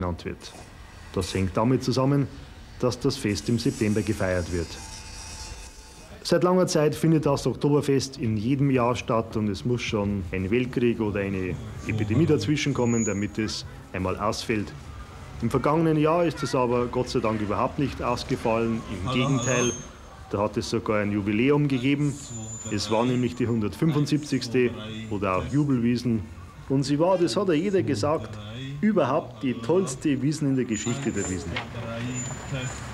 genannt wird. Das hängt damit zusammen, dass das Fest im September gefeiert wird. Seit langer Zeit findet das Oktoberfest in jedem Jahr statt und es muss schon ein Weltkrieg oder eine Epidemie dazwischen kommen, damit es einmal ausfällt. Im vergangenen Jahr ist es aber Gott sei Dank überhaupt nicht ausgefallen. Im Gegenteil, da hat es sogar ein Jubiläum gegeben. Es war nämlich die 175. oder auch Jubelwiesen. Und sie war, das hat ja jeder gesagt, überhaupt die tollste Wiesn in der Geschichte der Wiesn.